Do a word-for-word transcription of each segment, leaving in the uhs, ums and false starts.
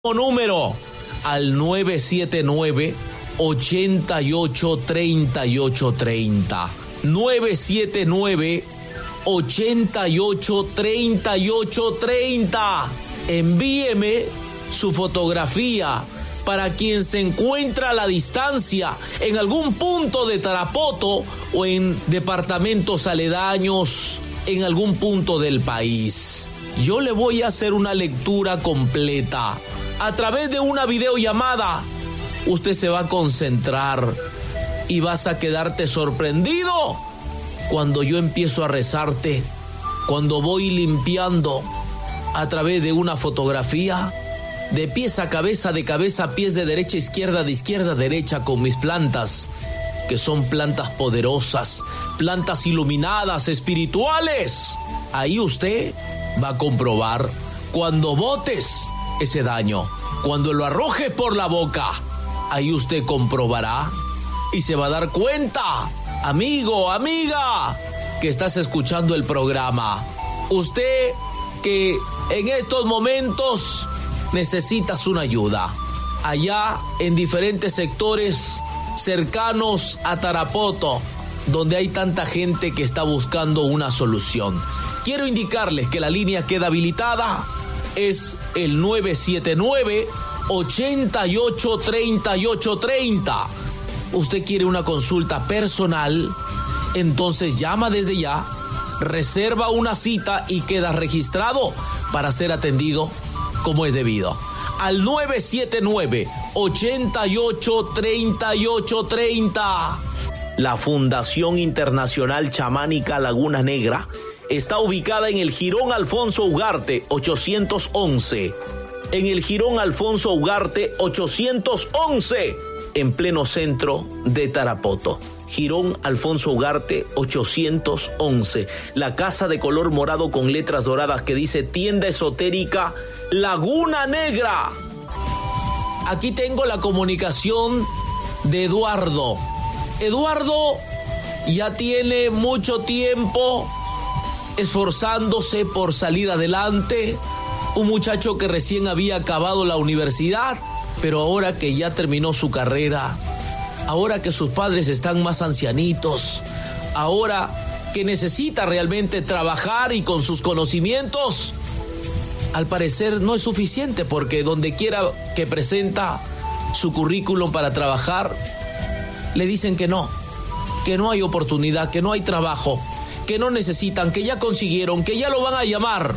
Número al nueve siete nueve, ochenta y ocho, treinta y ocho treinta. nueve siete nueve, ochenta y ocho, treinta y ocho treinta. Envíeme su fotografía para quien se encuentra a la distancia en algún punto de Tarapoto o en departamentos aledaños en algún punto del país. Yo le voy a hacer una lectura completa. A través de una videollamada, usted se va a concentrar y vas a quedarte sorprendido cuando yo empiezo a rezarte, cuando voy limpiando a través de una fotografía, de pies a cabeza, de cabeza a pies, de derecha a izquierda, de izquierda a derecha, con mis plantas, que son plantas poderosas, plantas iluminadas, espirituales. Ahí usted va a comprobar cuando botes ese daño, cuando lo arroje por la boca, ahí usted comprobará y se va a dar cuenta, amigo, amiga, que estás escuchando el programa. Usted que en estos momentos necesitas una ayuda, allá en diferentes sectores cercanos a Tarapoto, donde hay tanta gente que está buscando una solución. Quiero indicarles que la línea queda habilitada. Es el nueve siete nueve, ochenta y ocho, treinta y ocho treinta. Usted quiere una consulta personal, entonces llama desde ya, reserva una cita y queda registrado para ser atendido como es debido. Al nueve siete nueve, ochenta y ocho, treinta y ocho treinta. La Fundación Internacional Chamánica Laguna Negra está ubicada en el Jirón Alfonso Ugarte ochocientos once. En el Jirón Alfonso Ugarte ochocientos once, en pleno centro de Tarapoto. Jirón Alfonso Ugarte ochocientos once. La casa de color morado con letras doradas que dice Tienda Esotérica Laguna Negra. Aquí tengo la comunicación de Eduardo. Eduardo ya tiene mucho tiempo esforzándose por salir adelante, un muchacho que recién había acabado la universidad, pero ahora que ya terminó su carrera, ahora que sus padres están más ancianitos, ahora que necesita realmente trabajar y con sus conocimientos, al parecer no es suficiente, porque donde quiera que presenta su currículum para trabajar, le dicen que no, que no hay oportunidad, que no hay trabajo, que no necesitan, que ya consiguieron, que ya lo van a llamar.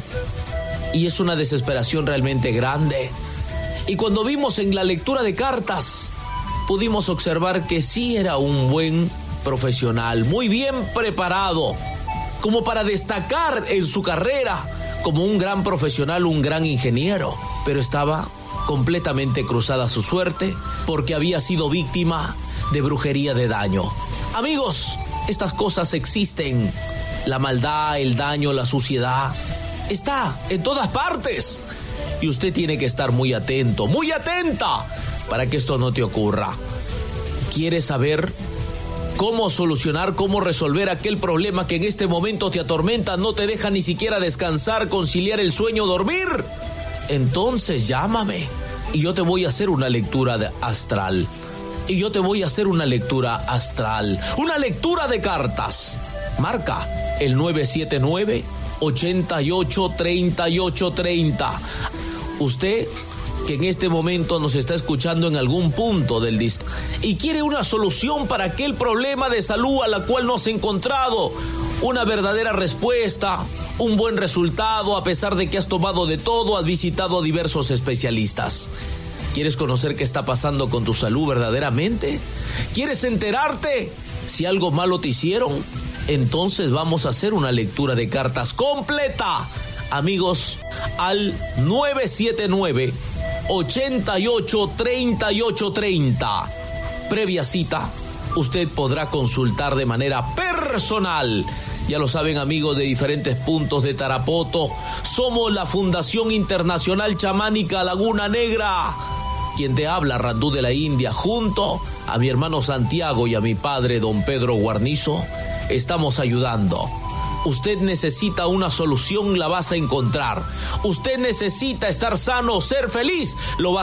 Y es una desesperación realmente grande. Y cuando vimos en la lectura de cartas, pudimos observar que sí era un buen profesional, muy bien preparado, como para destacar en su carrera como un gran profesional, un gran ingeniero. Pero estaba completamente cruzada su suerte porque había sido víctima de brujería de daño. Amigos, estas cosas existen. La maldad, el daño, la suciedad, está en todas partes. Y usted tiene que estar muy atento, muy atenta, para que esto no te ocurra. ¿Quieres saber cómo solucionar, cómo resolver aquel problema que en este momento te atormenta, no te deja ni siquiera descansar, conciliar el sueño, dormir? Entonces llámame y yo te voy a hacer una lectura de astral. Y yo te voy a hacer una lectura astral, una lectura de cartas. Marca el nueve siete nueve, ochenta y ocho, treinta y ocho treinta. Usted que en este momento nos está escuchando en algún punto del distrito y quiere una solución para aquel problema de salud a la cual no has encontrado una verdadera respuesta, un buen resultado, a pesar de que has tomado de todo, has visitado a diversos especialistas. ¿Quieres conocer qué está pasando con tu salud verdaderamente? ¿Quieres enterarte si algo malo te hicieron? Entonces vamos a hacer una lectura de cartas completa. Amigos, al nueve siete nueve, ochenta y ocho, treinta y ocho treinta. Previa cita, usted podrá consultar de manera personal. Ya lo saben, amigos de diferentes puntos de Tarapoto, somos la Fundación Internacional Chamánica Laguna Negra. Quien te habla, Randú de la India, junto a mi hermano Santiago y a mi padre, don Pedro Guarnizo, estamos ayudando Usted necesita una solución, la vas a encontrar. Usted necesita estar sano, ser feliz, lo vas